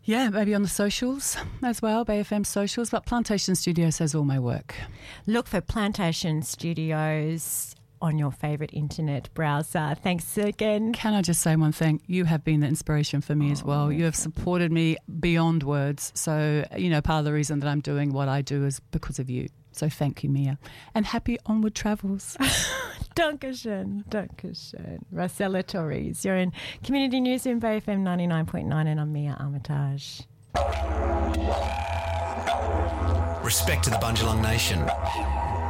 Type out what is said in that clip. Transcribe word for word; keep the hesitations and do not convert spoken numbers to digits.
Yeah, maybe on the socials as well, Bay F M socials, but Plantation Studios has all my work. Look for Plantation Studios on your favourite internet browser. Thanks again. Can I just say one thing? You have been the inspiration for me oh, as well. You have supported me beyond words. So, you know, part of the reason that I'm doing what I do is because of you. So thank you, Mia. And happy onward travels. Dankeschön, Dankeschön. Rosella Torres, you're in Community News in Bay F M ninety-nine point nine and I'm Mia Armitage. Respect to the Bundjalung Nation.